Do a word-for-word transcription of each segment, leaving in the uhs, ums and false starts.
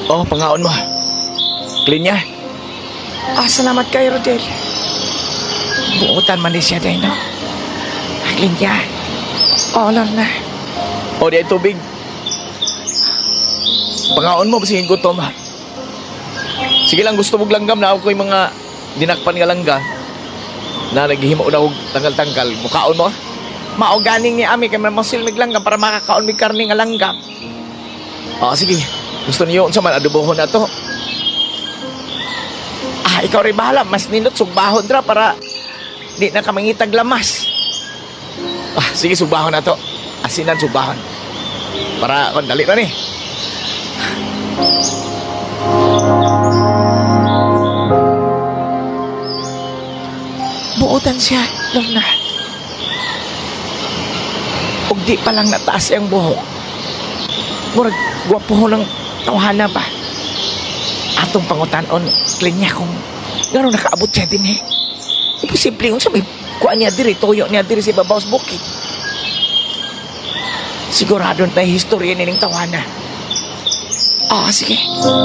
Oh, pangaon mo. Clean niya. Ah, salamat kay Rodel. Buutan man din siya din, no? Clean niya. Oo, Lorna. O, di ay tubig. Pangaon mo, basingin gutom ha. Sige lang, gusto mong langgam na ako yung mga dinakpan nga langga na naghihimo na og tanggal-tanggal. Mukaon mo? Mao ganing ni Ami kay mamosil miglanggam para makakaon mi karne nga langgam. O, sige. Gusto niyo sa man adobohon na to. Ah, ikaw rin bahala. Mas nindot sugbahon dra para di na ka mangitag lamas. Ah, sige, subahon na to. Asinan, subahon. Para, kon, dali na ni. Buutan siya, Lorna. Ug di pa lang nataas ang buhok. Murag gwapo ho ng tawhana ba? Atong pangutan-on, clean niya kung gano'n nakaabot siya din eh. Imposible kung sa may kuha niya diri, tuyo niya diri sa ibabaw sa bukid. Sigurado na history ni ning tawhana. Ah, sige.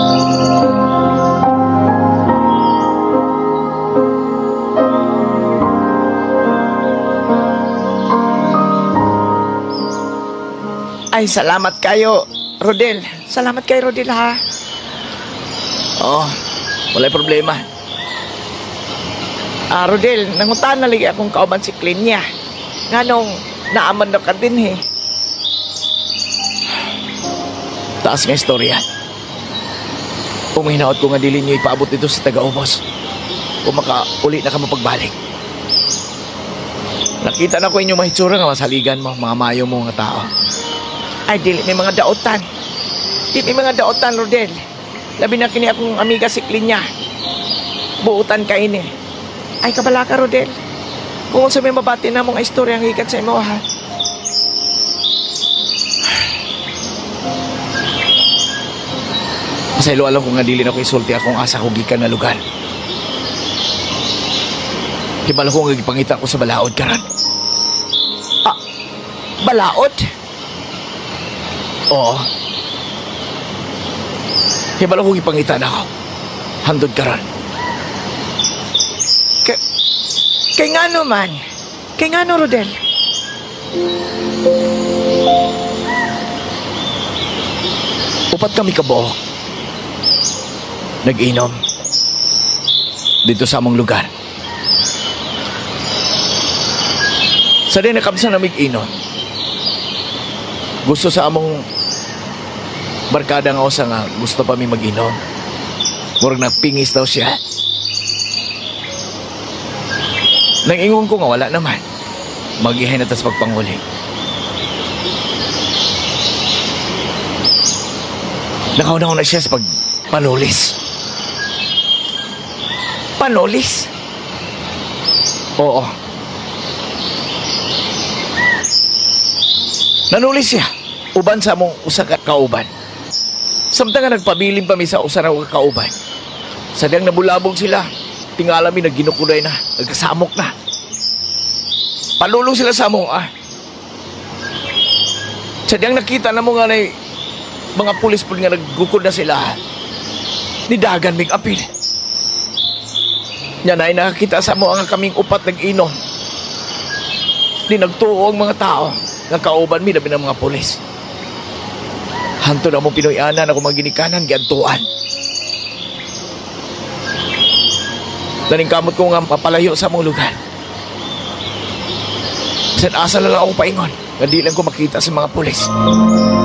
Ay, salamat kayo, Rodel. Salamat kay Rodel, ha? Oo, walay problema. Ah, Rodel, nangutan na lagi akong kauban si Clean niya. Nga nung naaman na ka din, eh. Taas nga istorya. Kung hinaot ko nga dili niyo ipaabot dito sa taga-ubos. Kung makauli na ka mapagbalik. Nakita na ko inyong mahitsura nga masaligan mo, mga mayo mo nga tao. Ay, dili may mga daotan. Di may mga daotan, Rodel. Labi na kini akong amiga si Clean niya. Buutan ka ini. Ay, kabala ka, Rodel. Kung sa may mabati na mong istorya ang hikat sa imo, ha? Masaylo alam ko nga dili na ko isulti akong asa ko gikan na lugar. Hibalo ko nga gipangita ko sa balaod karon. Ah, balaod? Oo. Hibalo ko gipangita na ako. Handod karon. Kay, kay nga naman. Kay nga no, Rodel. Upat kami kabuok. Nag-inom. Dito sa among lugar. Sa din nakabsa na mig-inom. Gusto sa among barkada nga usa nga gusto pa mi mag-inom. Murag nagpingis daw siya. Nang-ingon ko nga wala naman. Mag-ihay na tas pagpanguli. Nakauna-una na siya sa pagpanulis. Panolis? Oo. Nanulis siya. Uban sa among usa ka kauban. Samtang nga nagpabiling pa mi sa usa ra ka kauban. Sadyang nabulabog sila. Tingala mi nagginukulay na. Nagkasamok na. Palulong sila sa among ah. Sadyang nakita na mo nga na mga pulis po nga naggukod na sila. Nidagan mig apil. Yan ay nakakita sa mo ang kaming upat nag-inom. Di nagtuo ang mga tao. Nagkauban mi labi ng mga pulis. Hanto na mong Pinoy-anan ako maginikanan giantuan. Naningkamot ko nga papalayo sa mong lugar. San asa na lang ako paingon. Nga di lang ko makita sa mga pulis.